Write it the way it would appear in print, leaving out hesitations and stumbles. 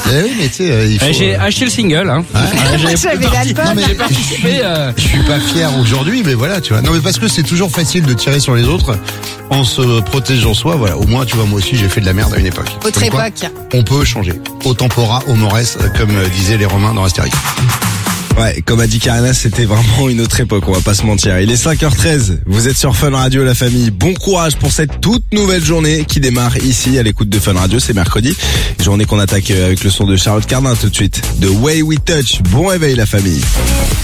Oui, mais tu sais, il faut... J'ai acheté le single, hein. J'avais l'album. J'ai participé. Je suis pas fier aujourd'hui, mais voilà, tu vois. Non, mais parce que c'est toujours facile de tirer sur les autres en se protégeant soi. Voilà, au moins, tu vois, moi aussi, j'ai fait de la merde à une époque. Autre Comme quoi, époque. on peut changer. Au tempora, au mores, comme disaient les Romains dans Astérix. Ouais, comme a dit Karina, c'était vraiment une autre époque, on va pas se mentir. Il est 5h13, vous êtes sur Fun Radio, la famille. Bon courage pour cette toute nouvelle journée qui démarre ici à l'écoute de Fun Radio, c'est mercredi. Journée qu'on attaque avec le son de Charlotte Cardin tout de suite. The Way We Touch, bon réveil la famille.